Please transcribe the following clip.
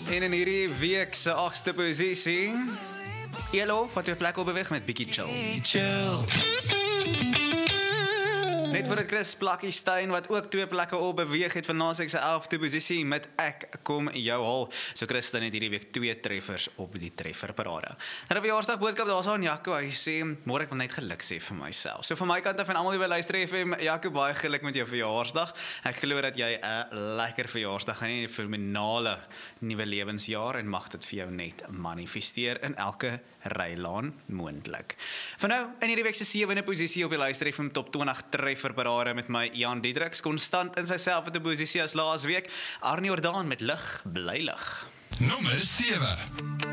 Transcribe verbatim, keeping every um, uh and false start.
En in hierdie week se agste posisie, Elo wat weer plek op beweeg met Bietjie Chill. Chill. Net voor dit Chris Plakkie Stein wat ook twee plekke op beweeg het van naasek se elfde posisie met Ek kom jou haal. So Chris Stein het hierdie week twee treffers op die trefferparade. Nou die verjaarsdag boodskap daarso aan Jaco, hy sê môre ek wil net geluk sê vir myself. So van my kant af en almal wie luister F M, Jaco, baie geluk met jou verjaarsdag. Ek glo dat jy 'n lekker verjaarsdag gaan hê, 'n fenominale nuwe lewensjaar en mag dit vir jou net manifesteer in elke rylaan moontlik. Van nou in hierdie week se sewende posisie op die luister F M Top twintig trefferparade met my Jan Diedriks, konstant in sy selfde posisie as laas week. Arnie Jordaan met lig, bly lig. Nommer sewe.